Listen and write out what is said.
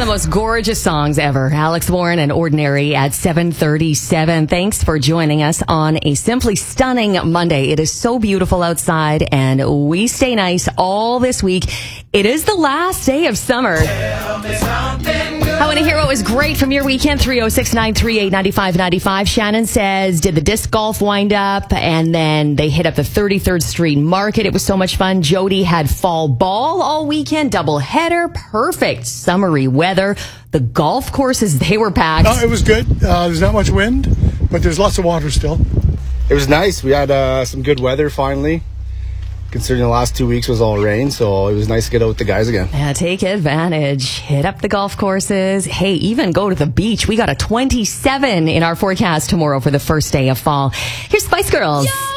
the most gorgeous songs ever. Alex Warren and Ordinary at 7:37. Thanks for joining us on a simply stunning Monday. It is so beautiful outside, and we stay nice all this week. It is the last day of summer. I want to hear what was great from your weekend. 306-938-9595. Shannon says, did the disc golf wind up? And then they hit up the 33rd Street Market. It was so much fun. Jody had fall ball all weekend. Double header. Perfect summery weather. The golf courses, they were packed. It was good. There's not much wind, but there's lots of water still. It was nice. We had some good weather finally, considering the last 2 weeks was all rain, so it was nice to get out with the guys again. Yeah, take advantage. Hit up the golf courses. Hey, even go to the beach. We got a 27 in our forecast tomorrow for the first day of fall. Here's Spice Girls. Yeah!